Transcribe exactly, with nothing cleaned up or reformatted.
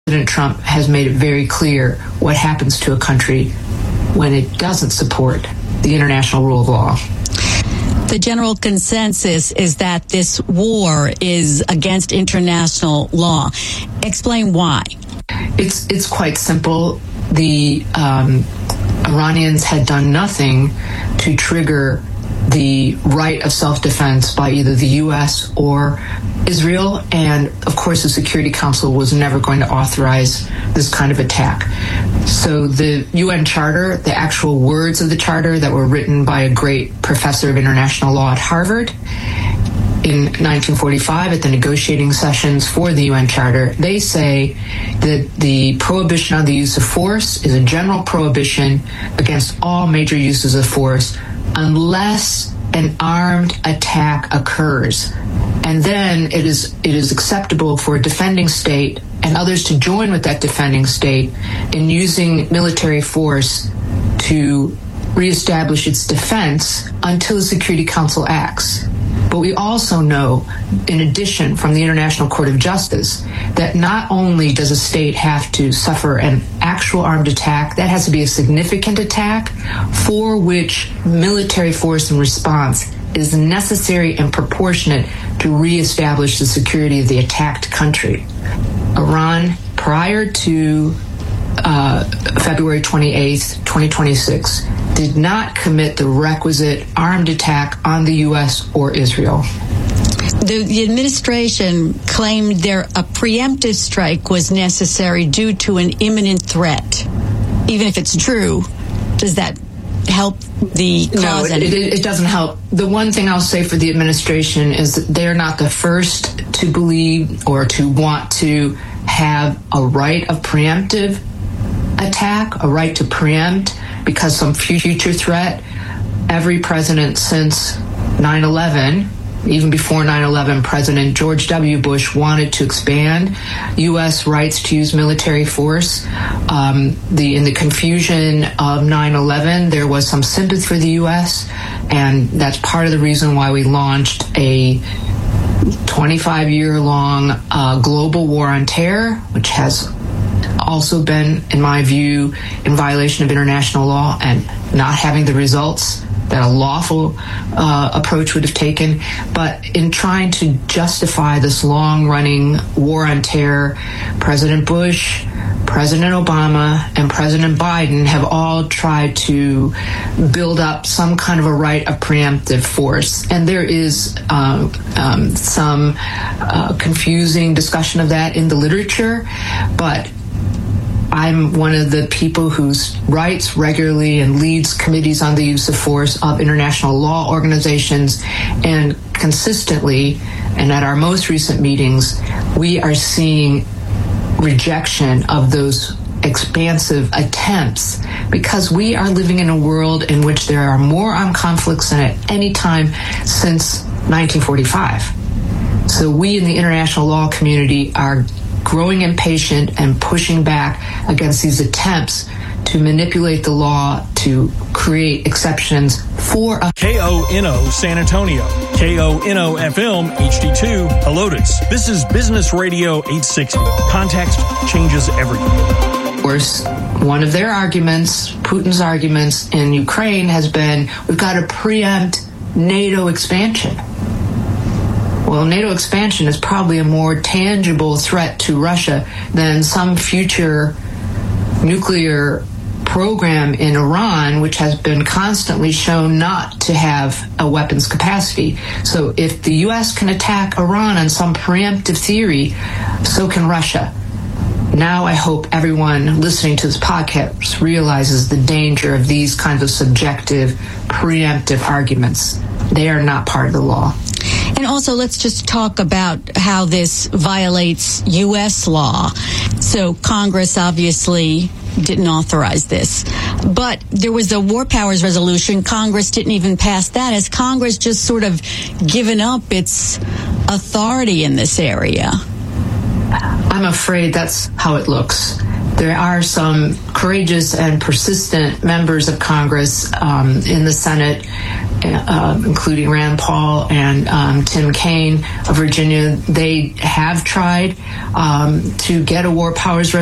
President Trump has made it very clear what happens to a country when it doesn't support the international rule of law. The general consensus is that this war is against international law. Explain why. It's it's quite simple. The um, Iranians had done nothing to trigger the right of self-defense by either the U S or Israel, and of course the Security Council was never going to authorize this kind of attack. So the U N Charter, the actual words of the Charter that were written by a great professor of international law at Harvard in nineteen forty-five at the negotiating sessions for the U N Charter, they say that the prohibition on the use of force is a general prohibition against all major uses of force unless an armed attack occurs. And then it is it is acceptable for a defending state and others to join with that defending state in using military force to reestablish its defense until the Security Council acts. But we also know, in addition, from the International Court of Justice, that not only does a state have to suffer an actual armed attack, that has to be a significant attack for which military force in response is necessary and proportionate to reestablish the security of the attacked country. Iran, prior to uh, February twenty-eighth, twenty twenty-six, did not commit the requisite armed attack on the U S or Israel. The, the administration claimed there a preemptive strike was necessary due to an imminent threat. Even if it's true, does that help the cause? No, it, it, it doesn't help. The one thing I'll say for the administration is that they're not the first to believe or to want to have a right of preemptive attack, a right to preempt because some future threat. Every president since nine eleven, even before nine eleven, President George W. Bush wanted to expand U S rights to use military force. Um, the in the confusion of nine eleven, there was some sympathy for the U S, and that's part of the reason why we launched a twenty-five year long uh, global war on terror, which has also been, in my view, in violation of international law and not having the results that a lawful uh, approach would have taken. But in trying to justify this long-running war on terror, President Bush, President Obama, and President Biden have all tried to build up some kind of a right of preemptive force. And there is um, um, some uh, confusing discussion of that in the literature, but I'm one of the people who writes regularly and leads committees on the use of force of international law organizations, and consistently, and at our most recent meetings, we are seeing rejection of those expansive attempts because we are living in a world in which there are more armed conflicts than at any time since nineteen forty-five. So we in the international law community are growing impatient and pushing back against these attempts to manipulate the law to create exceptions for a K O N O San Antonio, K O N O F M H D two Helotes. This is Business Radio eight sixty. Context changes everything. Of course, one of their arguments, Putin's arguments in Ukraine, has been we've got to preempt NATO expansion. Well, NATO expansion is probably a more tangible threat to Russia than some future nuclear program in Iran, which has been constantly shown not to have a weapons capacity. So if the U S can attack Iran on some preemptive theory, so can Russia. Now I hope everyone listening to this podcast realizes the danger of these kinds of subjective, preemptive arguments. They are not part of the law. And also, let's just talk about how this violates U S law. So Congress obviously didn't authorize this. But there was a war powers resolution. Congress didn't even pass that. Has Congress just sort of given up its authority in this area? I'm afraid that's how it looks. There are some courageous and persistent members of Congress um, in the Senate uh, including Rand Paul and um, Tim Kaine of Virginia, they have tried um, to get a war powers